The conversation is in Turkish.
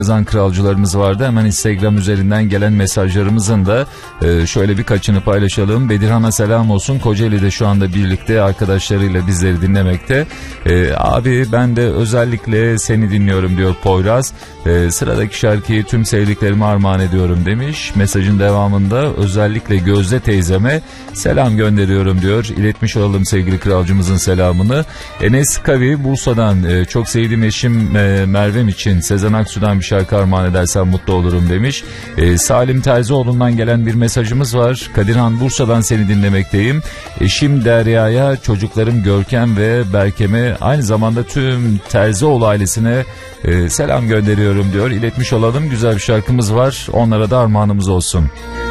yazan kralcılarımız vardı. Hemen Instagram üzerinden gelen mesajlarımızın da şöyle birkaçını paylaşalım. Bedirhan'a selam olsun. Kocaeli'de şu anda birlikte arkadaşlarıyla bizleri dinlemekte. Abi ben de özellikle seni dinliyorum diyor Poyraz. Sıradaki şarkıyı tüm sevdiklerime armağan ediyorum demiş. Mesajın devamında özellikle Gözde teyzeme selam gönderiyorum diyor. İletmiş olalım sevgili kralcımızın selamını. Enes Kavi Bursa'dan çok sevdiğim eşim Merve'm için Sezen Aksu'dan bir şarkı armağan edersen mutlu olurum demiş. Salim Terzioğlu'ndan gelen bir mesajımız var. Kadirhan Bursa'dan seni dinlemekteyim. Eşim Derya'ya, çocuklarım Görkem ve Berkem'e, aynı zamanda tüm Terzioğlu ailesine selam gönderiyorum diyor. İletmiş olalım, güzel bir şarkımız var. Onlara da armağanımız olsun.